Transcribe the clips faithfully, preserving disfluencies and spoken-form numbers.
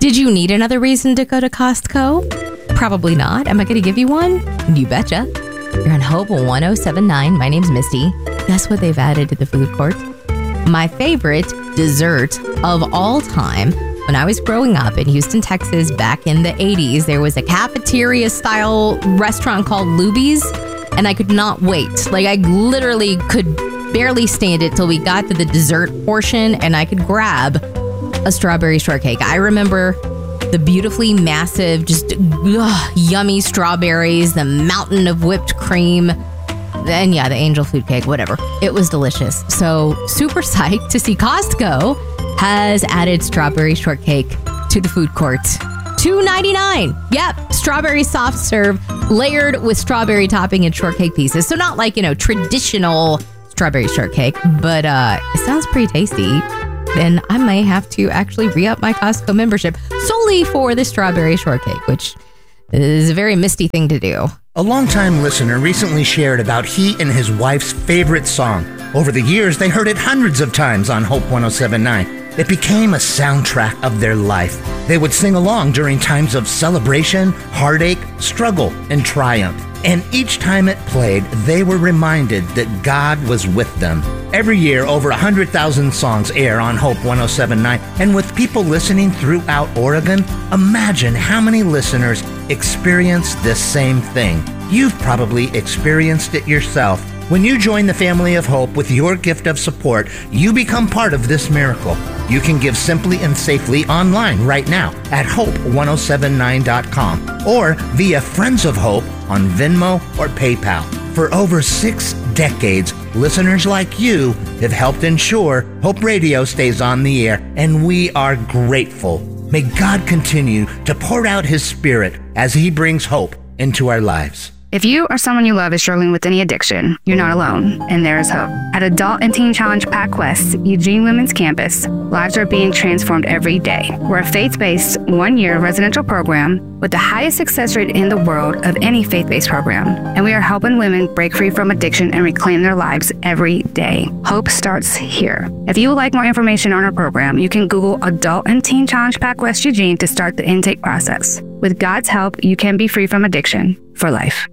Did you need another reason to go to Costco? Probably not. Am I going to give you one? You betcha. You're on Hope one oh seven point nine. My name's Misty. Guess what they've added to the food court? My favorite dessert of all time. When I was growing up in Houston, Texas, back in the eighties, there was a cafeteria-style restaurant called Luby's, and I could not wait. Like, I literally could barely stand it till we got to the dessert portion, and I could grab a strawberry shortcake. I remember the beautifully massive, just ugh, yummy strawberries, the mountain of whipped cream, and yeah, the angel food cake, whatever. It was delicious. So super psyched to see Costco has added strawberry shortcake to the food court. two ninety-nine. Yep, strawberry soft serve layered with strawberry topping and shortcake pieces. So not like, you know, traditional strawberry shortcake, but uh, it sounds pretty tasty. Then I may have to actually re-up my Costco membership solely for the strawberry shortcake, which is a very Misty thing to do. A longtime listener recently shared about he and his wife's favorite song. Over the years, they heard it hundreds of times on Hope one oh seven point nine. It became a soundtrack of their life. They would sing along during times of celebration, heartache, struggle, and triumph. And each time it played, they were reminded that God was with them. Every year, over one hundred thousand songs air on Hope one oh seven point nine. And with people listening throughout Oregon, imagine how many listeners experience this same thing. You've probably experienced it yourself. When you join the family of Hope with your gift of support, you become part of this miracle. You can give simply and safely online right now at hope one oh seven nine dot com or via Friends of Hope on Venmo or PayPal. For over six decades, listeners like you have helped ensure Hope Radio stays on the air, and we are grateful. May God continue to pour out His Spirit as He brings hope into our lives. If you or someone you love is struggling with any addiction, you're not alone, and there is hope. At Adult and Teen Challenge Pac West, Eugene Women's Campus, lives are being transformed every day. We're a faith-based, one-year residential program with the highest success rate in the world of any faith-based program, and we are helping women break free from addiction and reclaim their lives every day. Hope starts here. If you would like more information on our program, you can Google Adult and Teen Challenge Pac West Eugene to start the intake process. With God's help, you can be free from addiction for life.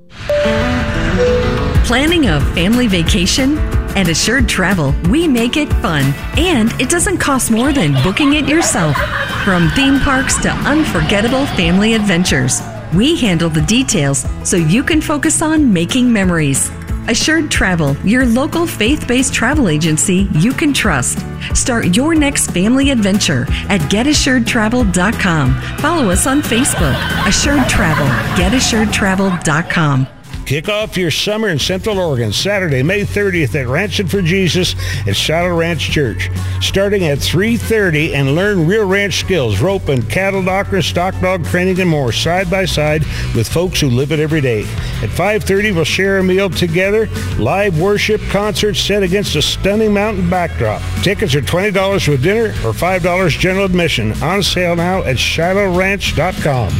Planning a family vacation? At Assured Travel, we make it fun, and it doesn't cost more than booking it yourself. From theme parks to unforgettable family adventures, we handle the details so you can focus on making memories. Assured Travel, your local faith-based travel agency you can trust. Start your next family adventure at get assured travel dot com. Follow us on Facebook. Assured Travel, get assured travel dot com. Kick off your summer in Central Oregon, Saturday, May thirtieth at Ranching for Jesus at Shiloh Ranch Church. Starting at three thirty, and learn real ranch skills, rope and cattle doctor, stock dog training, and more, side by side with folks who live it every day. At five thirty, we'll share a meal together, live worship concerts set against a stunning mountain backdrop. Tickets are twenty dollars with dinner or five dollars general admission. On sale now at shiloh ranch dot com.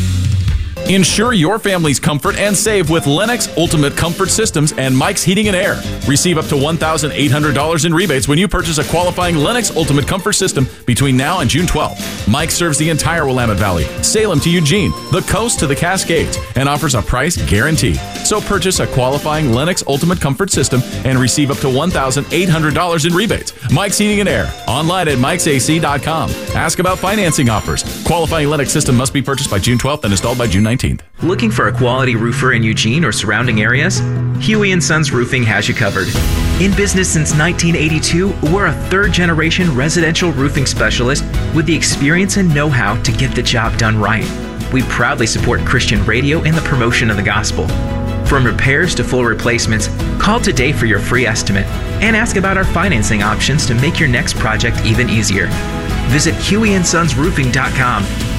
Ensure your family's comfort and save with Lennox Ultimate Comfort Systems and Mike's Heating and Air. Receive up to one thousand eight hundred dollars in rebates when you purchase a qualifying Lennox Ultimate Comfort System between now and June twelfth. Mike serves the entire Willamette Valley, Salem to Eugene, the coast to the Cascades, and offers a price guarantee. So purchase a qualifying Lennox Ultimate Comfort System and receive up to one thousand eight hundred dollars in rebates. Mike's Heating and Air, online at mikes a c dot com. Ask about financing offers. Qualifying Lennox system must be purchased by June twelfth and installed by June nineteenth. Looking for a quality roofer in Eugene or surrounding areas? Huey and Sons Roofing has you covered. In business since nineteen eighty-two, we're a third-generation residential roofing specialist with the experience and know-how to get the job done right. We proudly support Christian radio and the promotion of the gospel. From repairs to full replacements, call today for your free estimate and ask about our financing options to make your next project even easier. Visit huey and sons roofing dot com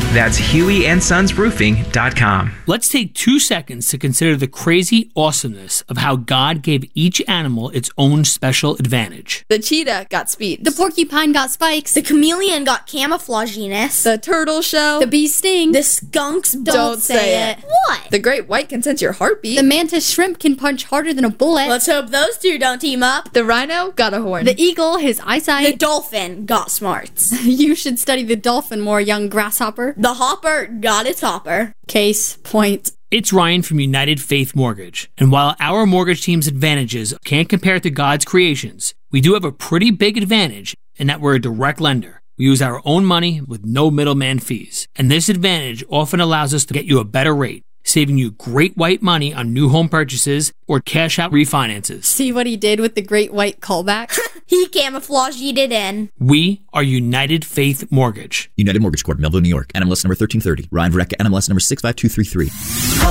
That's Huey and Sons Roofing dot com. Let's take two seconds to consider the crazy awesomeness of how God gave each animal its own special advantage. The cheetah got speed. The porcupine got spikes. The chameleon got camouflaginess. The turtle shell. The bee sting. The skunks don't, Don't say, say it. it. What? The great white can sense your heartbeat. The mantis shrimp can punch harder than a bullet. Let's hope those two don't team up. The rhino got a horn. The eagle, his eyesight. The dolphin got smarts. You should study the dolphin more, young grasshopper. The hopper got its hopper. Case point. It's Ryan from United Faith Mortgage. And while our mortgage team's advantages can't compare to God's creations, we do have a pretty big advantage in that we're a direct lender. We use our own money with no middleman fees. And this advantage often allows us to get you a better rate, saving you great white money on new home purchases or cash out refinances. See what he did with the great white callback? He camouflaged it in. We are United Faith Mortgage. United Mortgage Corp, Melville, New York. N M L S number thirteen thirty. Ryan Verrecka, N M L S number six five two three three.